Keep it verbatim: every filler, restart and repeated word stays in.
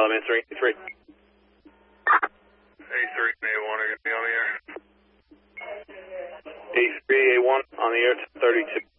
eleven three three. A three, A one are going to be on the air. A three, A one on the air, thirty-two.